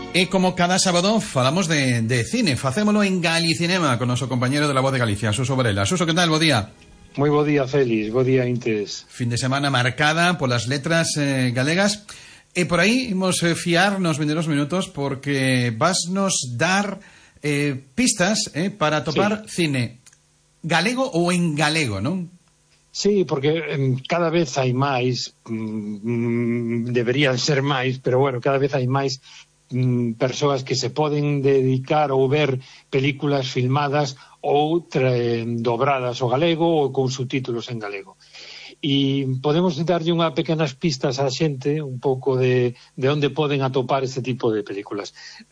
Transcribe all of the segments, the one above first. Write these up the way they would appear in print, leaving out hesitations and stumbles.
E como cada sábado falamos de cine, facémolo en Galicinema con noso compañero de La Voz de Galicia, Suso Varela. Suso, que tal? Bo día. Moi bo día, Félix, bo día, Intes. Fin de semana marcada polas letras galegas. E por aí imos fiar nos vindeiros minutos porque vasnos dar pistas para topar cine galego ou en galego, non? Sí, porque cada vez hai máis, deberían ser máis, pero bueno, cada vez hai máis persoas que se poden dedicar ou ver películas filmadas ou dobradas ao galego ou con subtítulos en galego. E podemos darlle unhas pequenas pistas á xente un pouco de onde poden atopar este tipo de películas.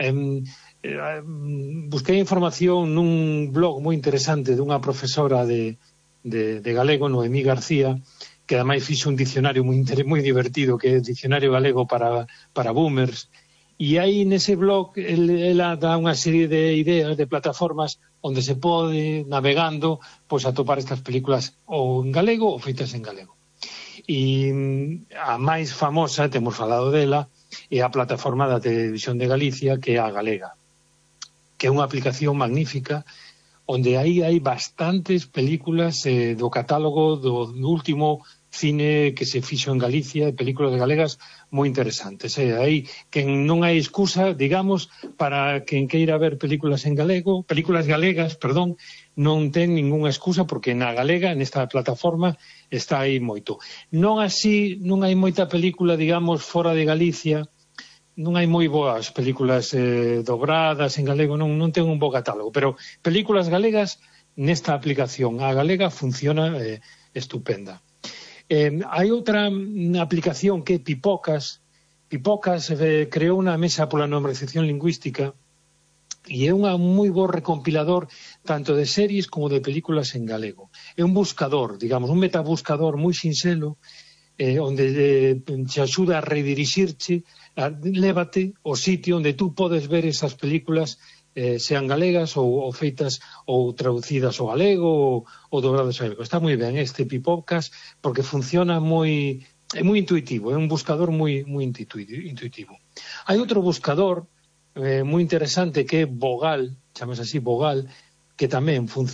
Busquei información nun blog moi interesante dunha profesora de galego, Noemí García, que ademais fixo un dicionario moi divertido, que é o Dicionario Galego para Boomers. E aí nese blog ela dá unha serie de ideas, de plataformas onde se pode, navegando, pois atopar estas películas ou en galego ou feitas en galego. E a máis famosa, temos falado dela, é a plataforma da Televisión de Galicia, que é a Galega, que é unha aplicación magnífica onde aí hai bastantes películas do catálogo do último cine que se fixo en Galicia, películas de galegas moi interesantes. Aí que non hai excusa, digamos, para quen queira ver películas en galego, películas galegas, perdón, non ten ningunha excusa porque na galega, nesta plataforma, está aí moito. Non así, non hai moita película, digamos, fora de Galicia, non hai moi boas películas dobradas en galego, non ten un bo catálogo, pero películas galegas nesta aplicación, a galega funciona estupenda. Hai outra aplicación que é Pipocas. Pipocas creou unha mesa pola normalización lingüística e é un moi bo recompilador tanto de series como de películas en galego. É un buscador, digamos, un metabuscador moi sinxelo onde te axuda a redirixirche, lévate ao sitio onde tú podes ver esas películas sean galegas ou feitas ou traducidas ao galego ou dobradas ao galego. Está moi ben este Pipocas porque funciona é moi intuitivo, é un buscador moi intuitivo. Hai outro buscador moi interesante que é Vogal, chamase así Vogal, que tamén funciona